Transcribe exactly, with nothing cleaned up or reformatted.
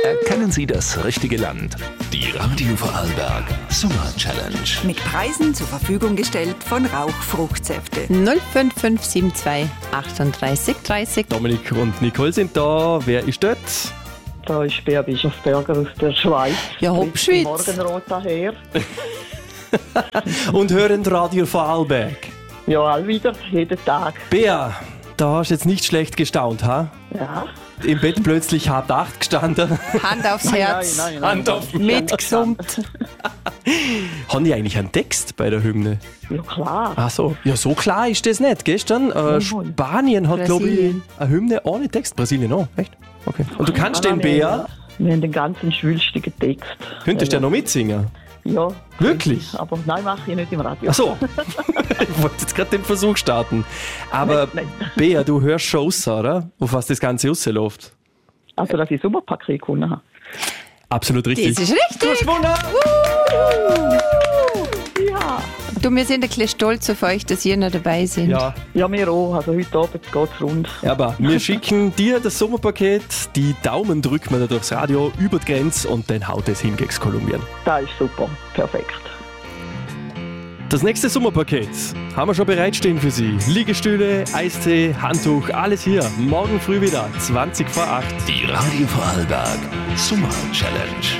Erkennen Sie das richtige Land? Die Radio Vorarlberg Sommer Challenge. Mit Preisen zur Verfügung gestellt von Rauchfruchtsäfte. null fünf fünf sieben zwei achtunddreißig dreißig. Dominik und Nicole sind da. Wer ist dort? Da ist Bea Bischofberger aus der Schweiz. Ja, Hauptschweiz. Morgenrot daher. Und hören Radio Vorarlberg. Ja, all wieder, jeden Tag. Bea, da hast du jetzt nicht schlecht gestaunt, ha? Ja. Im Bett plötzlich halb acht gestanden. Hand aufs Herz. Nein, nein, nein. Hand auf Mitgesummt. Haben die eigentlich einen Text bei der Hymne? Ja, klar. Ach so. Ja, so klar ist das nicht. Gestern äh, Spanien hat, glaube ich, Brasilien. eine Hymne ohne Text. Brasilien auch, echt? Okay. Und du kannst den, wir, Bea, wir haben den ganzen schwülstigen Text. könntest du ja, ja noch mitsingen? Ja. Wirklich? Aber nein, mache ich nicht im Radio. Ach so. Ich wollte jetzt gerade den Versuch starten. Aber Nein, nein. Bea, du hörst schon raus, oder? Auf was das Ganze rausläuft. Also, dass ich Sommerpaket gewonnen habe. Absolut richtig. Das ist richtig. Ja. Du, wir sind ein bisschen stolz auf euch, dass ihr noch dabei seid. Ja, Ja, mir auch. Also heute Abend geht es rund. aber wir schicken dir das Sommerpaket, die Daumen drücken wir da durchs Radio über die Grenze und dann haut es hin gegen Kolumbien. Das ist super. Perfekt. Das nächste Sommerpaket haben wir schon bereitstehen für Sie. Liegestühle, Eistee, Handtuch, alles hier. Morgen früh wieder, zwanzig vor acht. Die Radio Vorarlberg Sommer Challenge.